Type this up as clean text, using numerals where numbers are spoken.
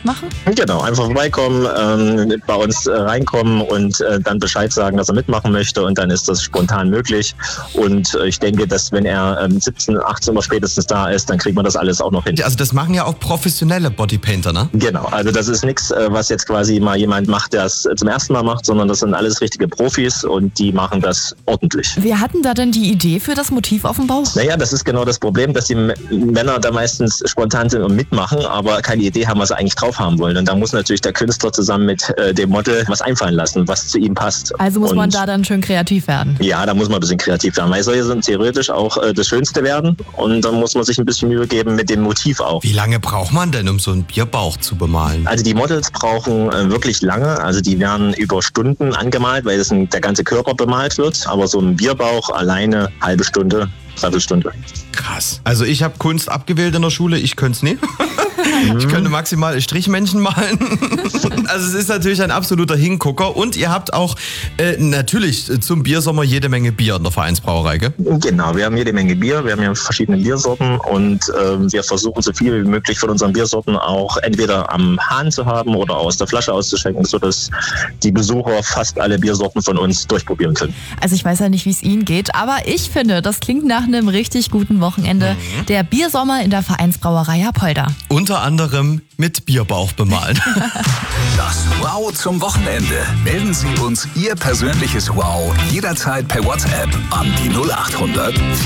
mitmachen? Genau, einfach vorbeikommen, bei uns reinkommen und dann Bescheid sagen, dass er mitmachen möchte und dann ist das spontan möglich. Und ich denke, dass wenn er 17, 18 Uhr spätestens da ist, dann kriegt man das alles auch noch hin. Also das machen ja auch professionelle Bodypainter, ne? Genau, also das ist nichts, was jetzt quasi mal jemand macht, der es zum ersten Mal macht, sondern das sind alles richtige Profis und die machen das ordentlich. Wer hat denn da denn die Idee für das Motiv auf dem Bauch? Naja, das ist genau das Problem, dass die Männer da meistens spontan sind und mitmachen, aber keine Idee haben, was sie eigentlich drauf haben wollen. Und da muss natürlich der Künstler zusammen mit dem Model was einfallen lassen, was zu ihm passt. Also muss man da dann schön kreativ werden? Ja, da muss man ein bisschen kreativ werden, weil solche sind theoretisch auch das Schönste werden und dann muss man sich ein bisschen Mühe geben mit dem Motiv auch. Wie lange braucht man denn, um so einen Bierbauch zu bemalen? Also die Models brauchen wirklich lange, also die werden über Stunden angemalt, weil der ganze Körper bemalt wird, aber so ein Bierbauch alleine halbe Stunde, Dreiviertelstunde. Krass. Also ich habe Kunst abgewählt in der Schule, ich könnte es nicht. Ich könnte maximal Strichmännchen malen. Also es ist natürlich ein absoluter Hingucker. Und ihr habt auch natürlich zum Biersommer jede Menge Bier in der Vereinsbrauerei, gell? Genau, wir haben jede Menge Bier. Wir haben ja verschiedene Biersorten und wir versuchen so viel wie möglich von unseren Biersorten auch entweder am Hahn zu haben oder aus der Flasche auszuschenken, sodass die Besucher fast alle Biersorten von uns durchprobieren können. Also ich weiß ja nicht, wie es Ihnen geht, aber ich finde, das klingt nach einem richtig guten Wochenende. Der Biersommer in der Vereinsbrauerei Apolda. Unter anderem mit Bierbauch bemalen. Das Wow zum Wochenende. Melden Sie uns Ihr persönliches Wow jederzeit per WhatsApp an die 0800